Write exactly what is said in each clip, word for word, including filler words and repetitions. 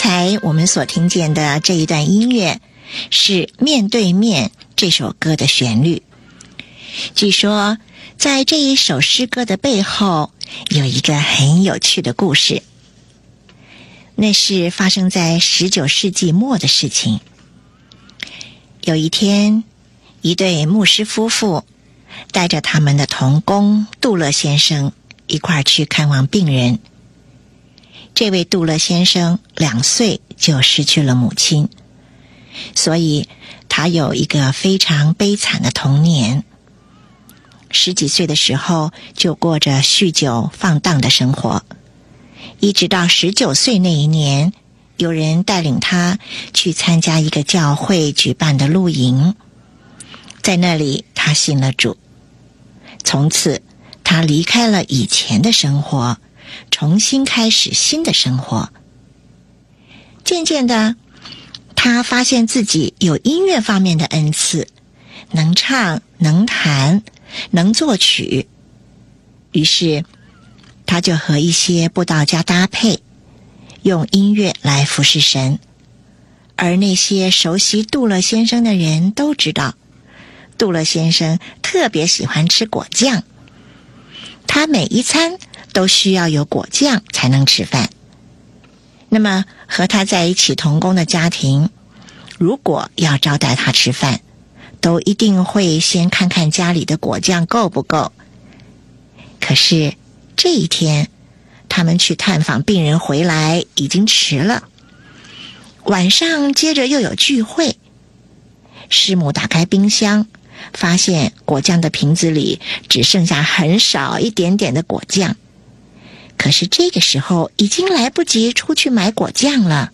才我们所听见的这一段音乐是《面对面》这首歌的旋律。据说在这一首诗歌的背后有一个很有趣的故事，那是发生在十九世纪末的事情。有一天，一对牧师夫妇带着他们的同工杜勒先生一块儿去看望病人。这位杜勒先生两岁就失去了母亲，所以他有一个非常悲惨的童年。十几岁的时候就过着酗酒放荡的生活，一直到十九岁那一年，有人带领他去参加一个教会举办的露营，在那里他信了主。从此他离开了以前的生活，重新开始新的生活。渐渐的，他发现自己有音乐方面的恩赐，能唱，能弹，能作曲。于是他就和一些布道家搭配，用音乐来服侍神。而那些熟悉杜勒先生的人都知道，杜勒先生特别喜欢吃果酱，他每一餐都需要有果酱才能吃饭。那么和他在一起同工的家庭，如果要招待他吃饭，都一定会先看看家里的果酱够不够。可是这一天，他们去探访病人回来已经迟了。晚上接着又有聚会，师母打开冰箱，发现果酱的瓶子里只剩下很少一点点的果酱。可是这个时候已经来不及出去买果酱了。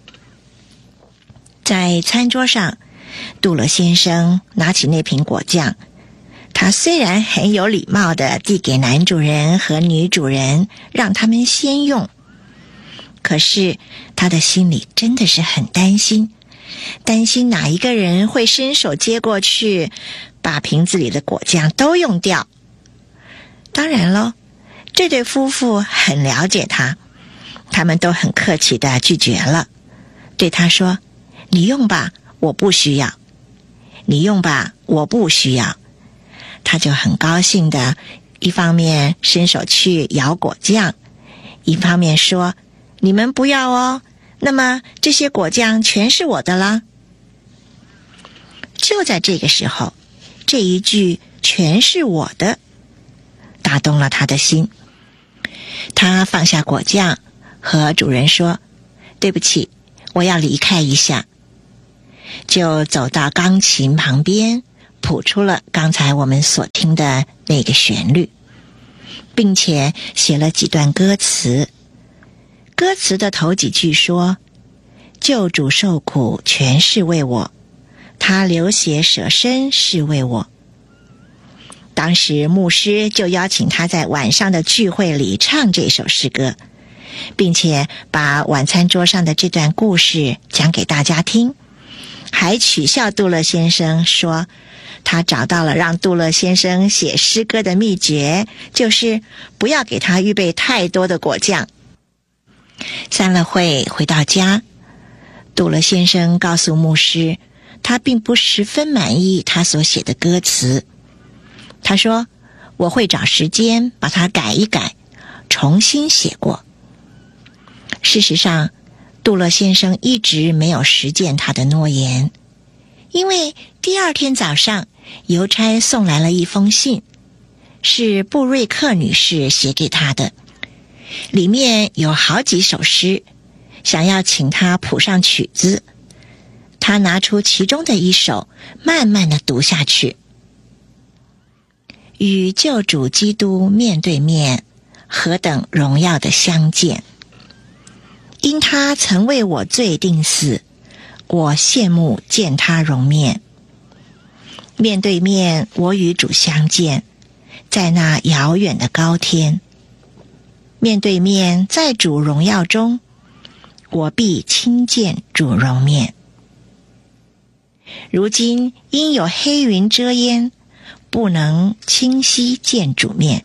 在餐桌上，杜勒先生拿起那瓶果酱，他虽然很有礼貌地递给男主人和女主人，让他们先用，可是他的心里真的是很担心，担心哪一个人会伸手接过去，把瓶子里的果酱都用掉。当然咯，这对夫妇很了解他，他们都很客气地拒绝了，对他说：你用吧，我不需要。你用吧，我不需要。他就很高兴的，一方面伸手去舀果酱，一方面说：你们不要哦，那么这些果酱全是我的啦。就在这个时候，这一句全是我的打动了他的心。他放下果酱，和主人说：对不起，我要离开一下。就走到钢琴旁边，谱出了刚才我们所听的那个旋律，并且写了几段歌词。歌词的头几句说：救主受苦全是为我，他流血舍身是为我。当时牧师就邀请他在晚上的聚会里唱这首诗歌，并且把晚餐桌上的这段故事讲给大家听，还取笑杜勒先生，说他找到了让杜勒先生写诗歌的秘诀，就是不要给他预备太多的果酱。散了会回到家，杜勒先生告诉牧师，他并不十分满意他所写的歌词。他说：我会找时间把它改一改，重新写过。事实上，杜勒先生一直没有实践他的诺言，因为第二天早上，邮差送来了一封信，是布瑞克女士写给他的，里面有好几首诗，想要请他谱上曲子。他拿出其中的一首，慢慢地读下去：与救主基督面对面，何等荣耀的相见！因他曾为我罪定死，我羡慕见他容面。面对面，我与主相见，在那遥远的高天。面对面，在主荣耀中，我必亲见主容面。如今因有黑云遮烟，不能清晰见主面，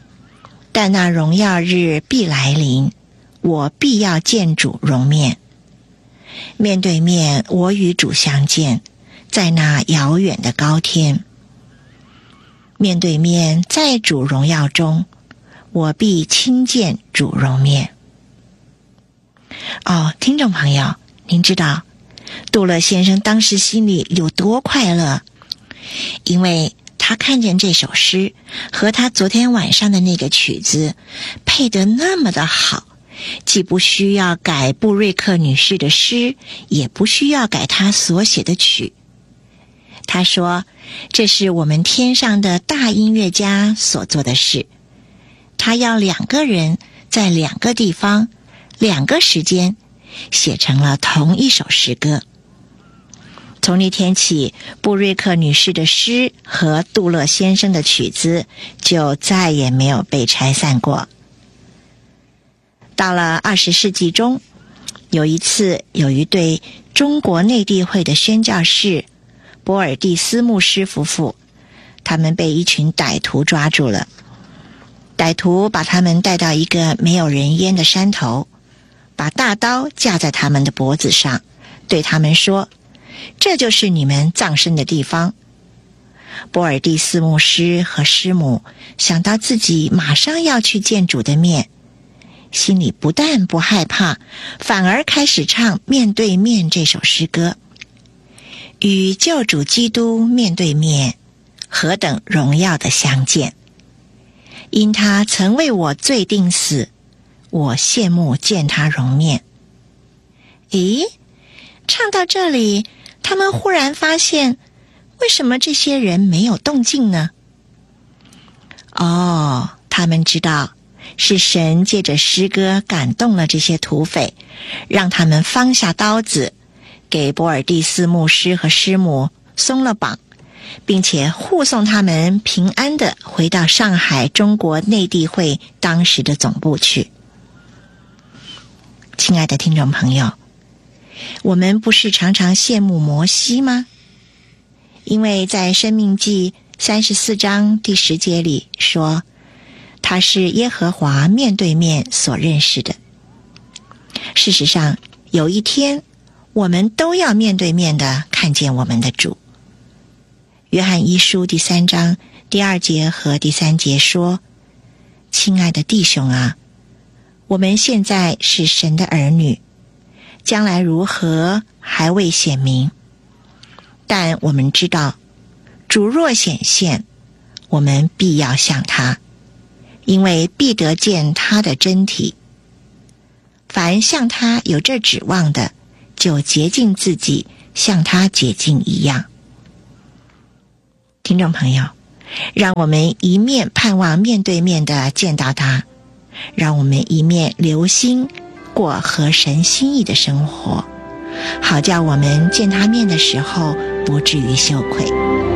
但那荣耀日必来临，我必要见主容面。 面对面我与主相见，在那遥远的高天。面对面在主荣耀中，我必亲见主容面。哦，听众朋友，您知道杜勒先生当时心里有多快乐？因为他看见这首诗和他昨天晚上的那个曲子配得那么的好，既不需要改布瑞克女士的诗，也不需要改她所写的曲。他说，这是我们天上的大音乐家所做的事。他要两个人在两个地方、两个时间写成了同一首诗歌。从那天起，布瑞克女士的诗和杜勒先生的曲子就再也没有被拆散过。到了二十世纪中，有一次有一对中国内地会的宣教士波尔蒂斯牧师夫妇，他们被一群歹徒抓住了。歹徒把他们带到一个没有人烟的山头，把大刀架在他们的脖子上，对他们说，这就是你们葬身的地方。波尔蒂斯牧师和师母想到自己马上要去见主的面，心里不但不害怕，反而开始唱《面对面》这首诗歌。与救主基督面对面，何等荣耀的相见！因他曾为我罪定死，我羡慕见他容面。咦，唱到这里，他们忽然发现，为什么这些人没有动静呢？哦，他们知道，是神借着诗歌感动了这些土匪，让他们放下刀子，给波尔蒂斯牧师和师母松了绑，并且护送他们平安地回到上海中国内地会当时的总部去。亲爱的听众朋友，我们不是常常羡慕摩西吗？因为在申命记三十四章第十节里说，他是耶和华面对面所认识的。事实上，有一天我们都要面对面地看见我们的主。约翰一书第三章第二节和第三节说，亲爱的弟兄啊，我们现在是神的儿女，将来如何还未显明，但我们知道，主若显现，我们必要向他，因为必得见他的真体。凡向他有这指望的，就洁净自己，像他洁净一样。听众朋友，让我们一面盼望面对面的见到他，让我们一面留心过合神心意的生活，好叫我们见他面的时候不至于羞愧。